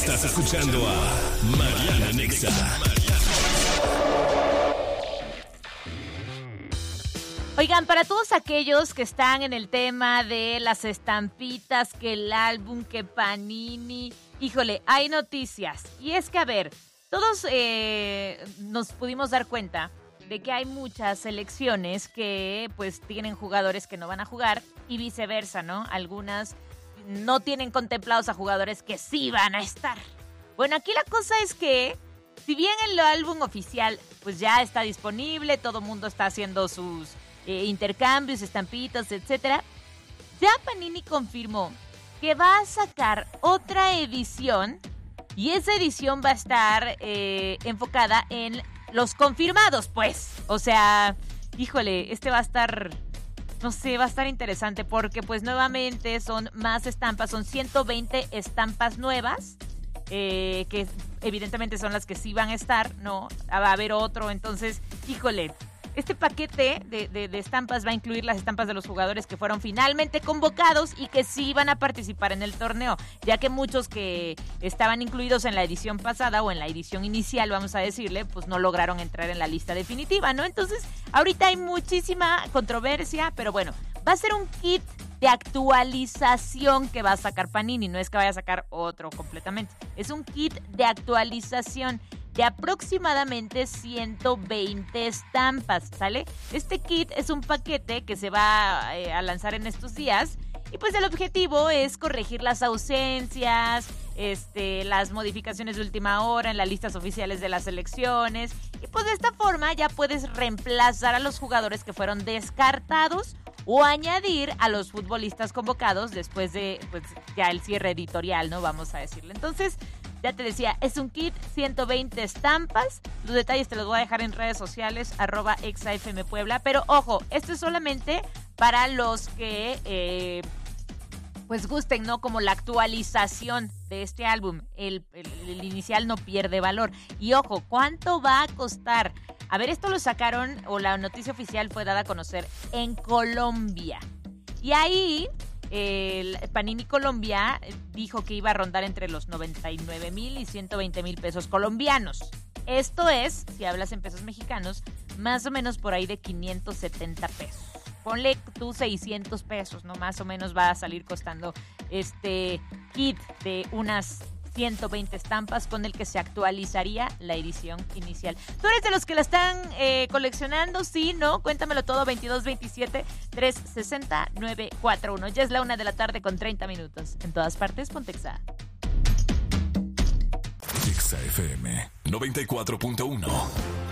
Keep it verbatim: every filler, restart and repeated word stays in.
Estás escuchando a Mariana Nexa. Oigan, para todos aquellos que están en el tema de las estampitas, que el álbum, que Panini, híjole, hay noticias. Y es que, a ver, todos eh, nos pudimos dar cuenta de que hay muchas selecciones que pues tienen jugadores que no van a jugar y viceversa, ¿no? Algunas no tienen contemplados a jugadores que sí van a estar. Bueno, aquí la cosa es que si bien el álbum oficial pues ya está disponible, todo el mundo está haciendo sus eh, intercambios, estampitas, etcétera, ya Panini confirmó que va a sacar otra edición y esa edición va a estar eh, enfocada en los confirmados, pues. O sea, híjole, este va a estar, no sé, va a estar interesante porque pues nuevamente son más estampas, son ciento veinte estampas nuevas, eh, que evidentemente son las que sí van a estar, ¿no? Va a haber otro, entonces, híjole, este paquete de, de, de estampas va a incluir las estampas de los jugadores que fueron finalmente convocados y que sí van a participar en el torneo, ya que muchos que estaban incluidos en la edición pasada o en la edición inicial, vamos a decirle, pues no lograron entrar en la lista definitiva, ¿no? Entonces, ahorita hay muchísima controversia, pero bueno, va a ser un kit de actualización que va a sacar Panini, no es que vaya a sacar otro completamente, es un kit de actualización de aproximadamente ciento veinte estampas, ¿sale? Este kit es un paquete que se va eh, a lanzar en estos días y pues el objetivo es corregir las ausencias, este, las modificaciones de última hora en las listas oficiales de las selecciones y pues de esta forma ya puedes reemplazar a los jugadores que fueron descartados o añadir a los futbolistas convocados después de pues ya el cierre editorial, ¿no? Vamos a decirle. Entonces, ya te decía, es un kit, ciento veinte estampas. Los detalles te los voy a dejar en redes sociales, arroba exafmpuebla. Pero ojo, esto es solamente para los que eh, pues gusten, ¿no? Como la actualización de este álbum. El, el, el inicial no pierde valor. Y ojo, ¿cuánto va a costar? A ver, esto lo sacaron, o la noticia oficial fue dada a conocer en Colombia. Y ahí el Panini Colombia dijo que iba a rondar entre los noventa y nueve mil y ciento veinte mil pesos colombianos. Esto es, si hablas en pesos mexicanos, más o menos por ahí de quinientos setenta pesos. Ponle tú seiscientos pesos, ¿no? Más o menos va a salir costando este kit de unas ciento veinte estampas con el que se actualizaría la edición inicial. ¿Tú eres de los que la están eh, coleccionando? Sí, ¿no? Cuéntamelo todo, veintidós veintisiete, trescientos sesenta, novecientos cuarenta y uno. Ya es la una de la tarde con treinta minutos. En todas partes, ponte Exa. Exa F M noventa y cuatro punto uno.